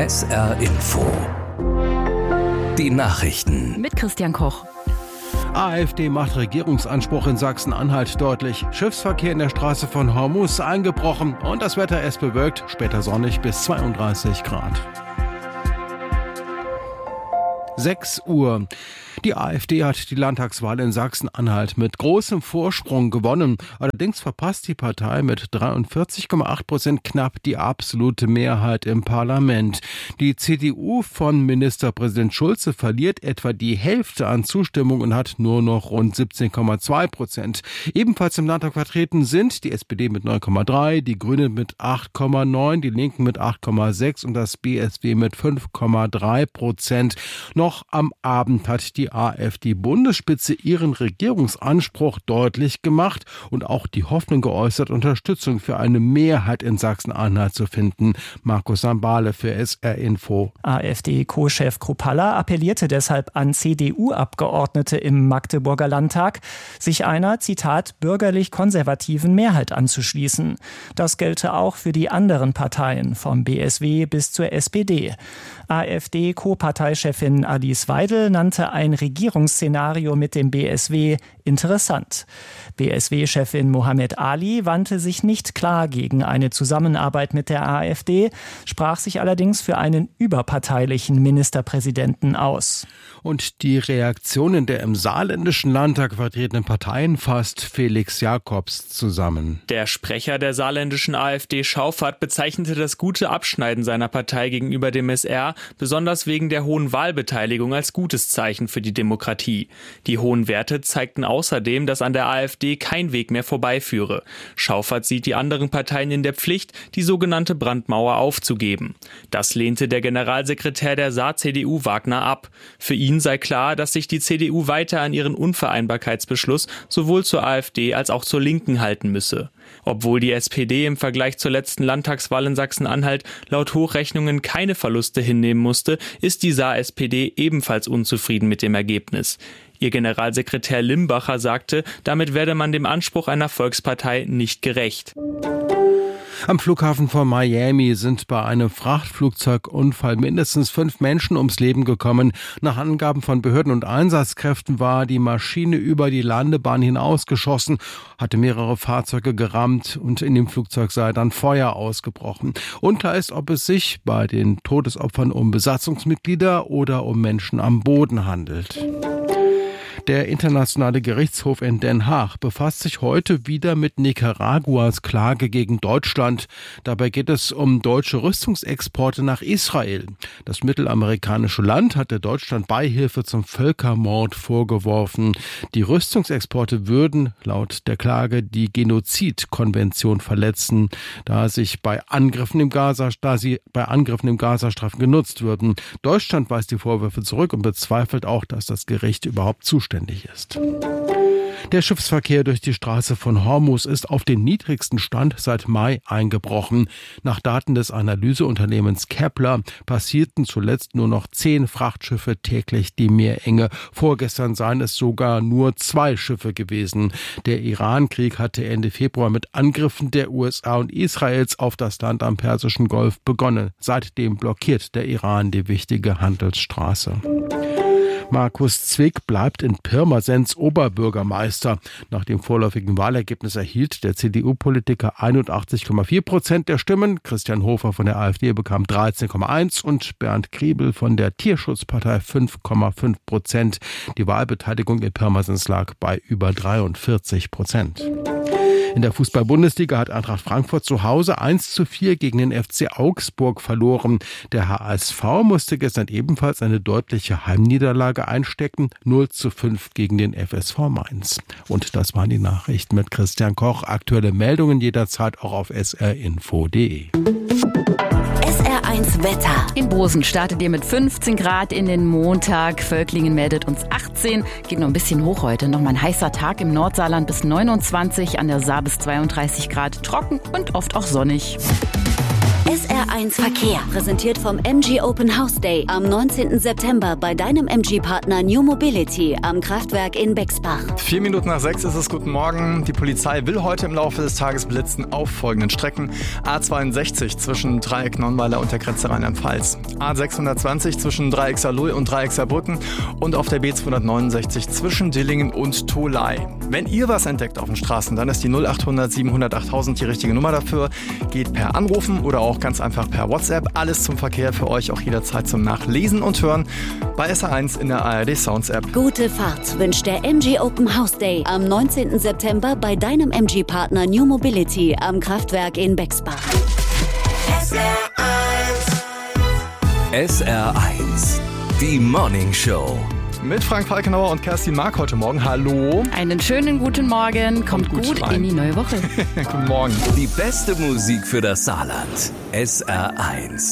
SR Info. Die Nachrichten. Mit Christian Koch. AfD macht Regierungsanspruch in Sachsen-Anhalt deutlich. Schiffsverkehr in der Straße von Hormuz eingebrochen und das Wetter erst bewölkt, später sonnig bis 32 Grad. 6 Uhr. Die AfD hat die Landtagswahl in Sachsen-Anhalt mit großem Vorsprung gewonnen. Allerdings verpasst die Partei mit 43,8% knapp die absolute Mehrheit im Parlament. Die CDU von Ministerpräsident Schulze verliert etwa die Hälfte an Zustimmung und hat nur noch rund 17,2%. Ebenfalls im Landtag vertreten sind die SPD mit 9,3%, die Grünen mit 8,9%, die Linken mit 8,6% und das BSW mit 5,3%. Noch am Abend hat die AfD-Bundesspitze ihren Regierungsanspruch deutlich gemacht und auch die Hoffnung geäußert, Unterstützung für eine Mehrheit in Sachsen-Anhalt zu finden. Markus Sambale für SR Info. AfD-Co-Chef Kruppalla appellierte deshalb an CDU-Abgeordnete im Magdeburger Landtag, sich einer, Zitat, bürgerlich-konservativen Mehrheit anzuschließen. Das gelte auch für die anderen Parteien, vom BSW bis zur SPD. AfD-Co-Parteichefin Alice Weidel nannte ein Regierungsszenario mit dem BSW interessant. BSW-Chefin Mohammed Ali wandte sich nicht klar gegen eine Zusammenarbeit mit der AfD, sprach sich allerdings für einen überparteilichen Ministerpräsidenten aus. Und die Reaktionen der im saarländischen Landtag vertretenen Parteien fasst Felix Jakobs zusammen. Der Sprecher der saarländischen AfD Schauffert bezeichnete das gute Abschneiden seiner Partei gegenüber dem SR besonders wegen der hohen Wahlbeteiligung als gutes Zeichen für die Demokratie. Die hohen Werte zeigten außerdem, dass an der AfD kein Weg mehr vorbeiführe. Schauffert sieht die anderen Parteien in der Pflicht, die sogenannte Brandmauer aufzugeben. Das lehnte der Generalsekretär der Saar-CDU Wagner ab. Für ihn sei klar, dass sich die CDU weiter an ihren Unvereinbarkeitsbeschluss sowohl zur AfD als auch zur Linken halten müsse. Obwohl die SPD im Vergleich zur letzten Landtagswahl in Sachsen-Anhalt laut Hochrechnungen keine Verluste hinnehmen musste, ist die Saar-SPD ebenfalls unzufrieden mit dem Ergebnis. Ihr Generalsekretär Limbacher sagte, damit werde man dem Anspruch einer Volkspartei nicht gerecht. Am Flughafen von Miami sind bei einem Frachtflugzeugunfall mindestens 5 Menschen ums Leben gekommen. Nach Angaben von Behörden und Einsatzkräften war die Maschine über die Landebahn hinausgeschossen, hatte mehrere Fahrzeuge gerammt und in dem Flugzeug sei dann Feuer ausgebrochen. Unklar ist, ob es sich bei den Todesopfern um Besatzungsmitglieder oder um Menschen am Boden handelt. Der Internationale Gerichtshof in Den Haag befasst sich heute wieder mit Nicaraguas Klage gegen Deutschland. Dabei geht es um deutsche Rüstungsexporte nach Israel. Das mittelamerikanische Land hatte Deutschland Beihilfe zum Völkermord vorgeworfen. Die Rüstungsexporte würden laut der Klage die Genozidkonvention verletzen, da sie bei Angriffen im Gazastreifen genutzt würden. Deutschland weist die Vorwürfe zurück und bezweifelt auch, dass das Gericht überhaupt zuständig ist. Der Schiffsverkehr durch die Straße von Hormuz ist auf den niedrigsten Stand seit Mai eingebrochen. Nach Daten des Analyseunternehmens Kepler passierten zuletzt nur noch 10 Frachtschiffe täglich die Meerenge. Vorgestern seien es sogar nur 2 Schiffe gewesen. Der Iran-Krieg hatte Ende Februar mit Angriffen der USA und Israels auf das Land am Persischen Golf begonnen. Seitdem blockiert der Iran die wichtige Handelsstraße. Markus Zwick bleibt in Pirmasens Oberbürgermeister. Nach dem vorläufigen Wahlergebnis erhielt der CDU-Politiker 81,4% der Stimmen. Christian Hofer von der AfD bekam 13,1% und Bernd Kriebel von der Tierschutzpartei 5,5%. Die Wahlbeteiligung in Pirmasens lag bei über 43%. In der Fußball-Bundesliga hat Eintracht Frankfurt zu Hause 1:4 gegen den FC Augsburg verloren. Der HSV musste gestern ebenfalls eine deutliche Heimniederlage einstecken, 0:5 gegen den FSV Mainz. Und das waren die Nachrichten mit Christian Koch. Aktuelle Meldungen jederzeit auch auf srinfo.de. SR1 Wetter. In Bosen startet ihr mit 15 Grad in den Montag. Völklingen meldet uns 18. Geht noch ein bisschen hoch heute. Nochmal ein heißer Tag im Nordsaarland bis 29. An der Saar bis 32 Grad. Trocken und oft auch sonnig. SR1 Verkehr, präsentiert vom MG Open House Day am 19. September bei deinem MG-Partner New Mobility am Kraftwerk in Bexbach. 4 Minuten nach 6 ist es. Guten Morgen. Die Polizei will heute im Laufe des Tages blitzen auf folgenden Strecken. A62 zwischen Dreieck Nonnweiler und der Grenze Rheinland-Pfalz. A620 zwischen Dreieck Saarlouis und Dreieck Saarbrücken und auf der B269 zwischen Dillingen und Tholey. Wenn ihr was entdeckt auf den Straßen, dann ist die 0800 700 8000 die richtige Nummer dafür. Geht per Anrufen oder auch ganz einfach per WhatsApp. Alles zum Verkehr für euch auch jederzeit zum Nachlesen und Hören bei SR1 in der ARD Sounds App. Gute Fahrt wünscht der MG Open House Day am 19. September bei deinem MG-Partner New Mobility am Kraftwerk in Bexbach. SR1, die Morning Show. Mit Frank Falkenauer und Kerstin Mark heute Morgen. Hallo. Einen schönen guten Morgen. Kommt gut in die neue Woche. Guten Morgen. Die beste Musik für das Saarland. SR1.